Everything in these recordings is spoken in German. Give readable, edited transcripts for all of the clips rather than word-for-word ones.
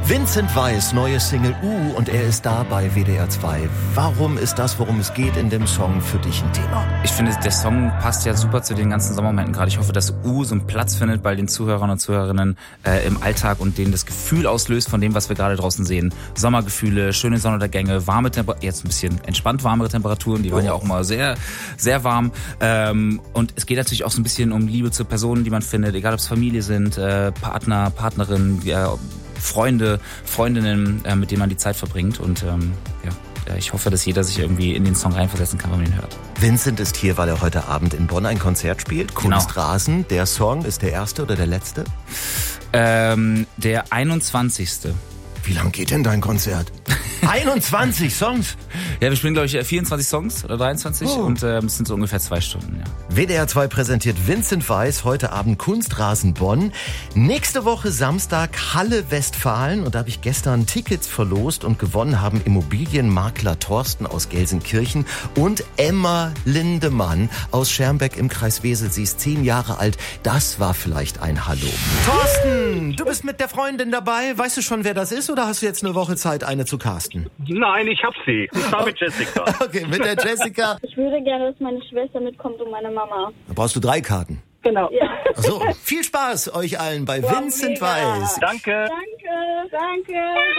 Vincent Weiss, neue Single und er ist da bei WDR 2. Warum ist das, worum es geht in dem Song, für dich ein Thema? Ich finde, der Song passt ja super zu den ganzen Sommermomenten gerade. Ich hoffe, dass so einen Platz findet bei den Zuhörern und Zuhörerinnen im Alltag und denen das Gefühl auslöst von dem, was wir gerade draußen sehen. Sommergefühle, schöne Sonnenuntergänge, warme Temperaturen, jetzt ein bisschen entspannt warmere Temperaturen, die waren ja auch mal sehr, sehr warm. Und es geht natürlich auch so ein bisschen um Liebe zu Personen, die man findet, egal ob es Familie sind, Partner, Partnerin, Freunde, Freundinnen, mit denen man die Zeit verbringt. Und ich hoffe, dass jeder sich irgendwie in den Song reinversetzen kann, wenn man ihn hört. Vincent ist hier, weil er heute Abend in Bonn ein Konzert spielt. Kunstrasen. Genau. Der Song ist der erste oder der letzte? Der 21. Wie lang geht denn dein Konzert? 21 Songs? Ja, wir spielen, glaube ich, 24 Songs oder 23 und es sind so ungefähr 2 Stunden, ja. WDR 2 präsentiert Vincent Weiss heute Abend Kunstrasen Bonn. Nächste Woche Samstag Halle Westfalen und da habe ich gestern Tickets verlost und gewonnen haben Immobilienmakler Thorsten aus Gelsenkirchen und Emma Lindemann aus Schermbeck im Kreis Wesel. Sie ist 10 Jahre alt. Das war vielleicht ein Hallo. Thorsten, du bist mit der Freundin dabei. Weißt du schon, wer das ist oder hast du jetzt eine Woche Zeit, eine zu casten? Nein, ich hab sie. Ich war mit Jessica. Okay, mit der Jessica. Ich würde gerne, dass meine Schwester mitkommt und meine Mama. Da brauchst du 3 Karten. Genau. Ja. So, viel Spaß euch allen bei Vincent Weiss. Danke. Danke.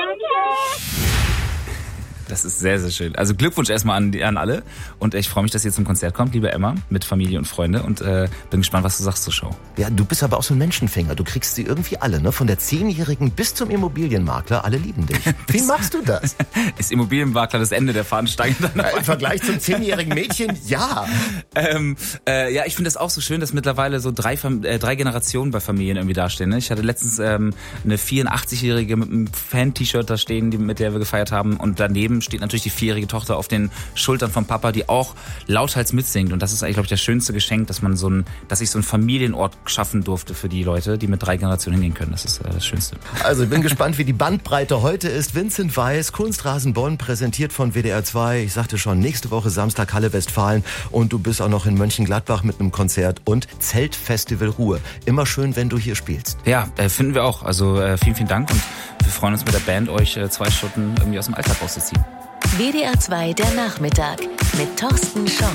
Das ist sehr, sehr schön. Also Glückwunsch erstmal an alle. Und ich freue mich, dass ihr zum Konzert kommt, liebe Emma, mit Familie und Freunde. Und bin gespannt, was du sagst zur Show. Ja, du bist aber auch so ein Menschenfänger. Du kriegst sie irgendwie alle, ne? Von der 10-Jährigen bis zum Immobilienmakler. Alle lieben dich. Wie machst du das? Ist Immobilienmakler das Ende der Fahnenstange? Im Vergleich zum 10-jährigen Mädchen, ja. Ja, ich finde das auch so schön, dass mittlerweile so 3 Generationen bei Familien irgendwie dastehen. Ne? Ich hatte letztens eine 84-Jährige mit einem Fan-T-Shirt da stehen, mit der wir gefeiert haben. Und daneben steht natürlich die 4-jährige Tochter auf den Schultern vom Papa, die auch lauthals mitsingt. Und das ist eigentlich, glaube ich, das schönste Geschenk, dass ich so einen Familienort schaffen durfte für die Leute, die mit 3 Generationen hingehen können. Das ist das Schönste. Also ich bin gespannt, wie die Bandbreite heute ist. Vincent Weiss, Kunstrasen Bonn, präsentiert von WDR 2. Ich sagte schon, nächste Woche Samstag Halle Westfalen. Und du bist auch noch in Mönchengladbach mit einem Konzert und Zeltfestival Ruhe. Immer schön, wenn du hier spielst. Ja, finden wir auch. Also vielen, vielen Dank und wir freuen uns mit der Band, euch 2 Stunden irgendwie aus dem Alltag rauszuziehen. WDR 2 der Nachmittag mit Thorsten Schorr.